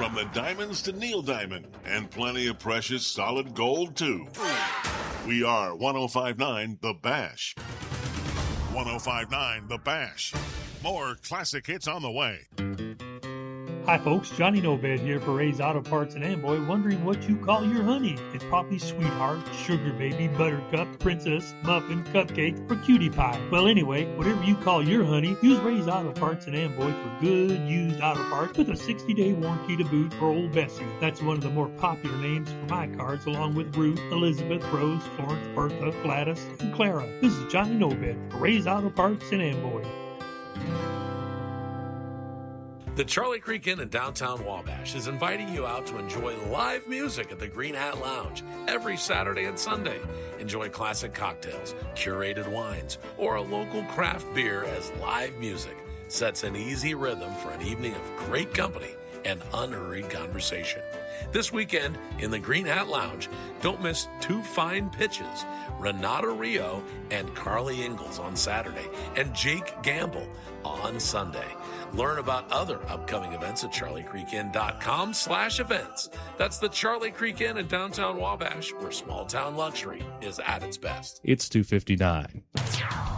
From the diamonds to Neil Diamond, and plenty of precious solid gold, too. We are 105.9 The Bash. 105.9 The Bash. More classic hits on the way. Hi folks, Johnny No Bed here for Ray's Auto Parts in Amboy, wondering what you call your honey. It's probably sweetheart, sugar baby, buttercup, princess, muffin, cupcake, or cutie pie. Well anyway, whatever you call your honey, use Ray's Auto Parts in Amboy for good used auto parts with a 60-day warranty to boot for Old Bessie. That's one of the more popular names for my cars, along with Ruth, Elizabeth, Rose, Florence, Bertha, Gladys, and Clara. This is Johnny No Bed for Ray's Auto Parts in Amboy. The Charlie Creek Inn in downtown Wabash is inviting you out to enjoy live music at the Green Hat Lounge every Saturday and Sunday. Enjoy classic cocktails, curated wines, or a local craft beer as live music sets an easy rhythm for an evening of great company and unhurried conversation. This weekend in the Green Hat Lounge, don't miss two fine pitches, Renata Rio and Carly Ingalls on Saturday, and Jake Gamble on Sunday. Learn about other upcoming events at charliecreekin.com/events. That's the Charlie Creek Inn in downtown Wabash, where small town luxury is at its best. It's 2:59.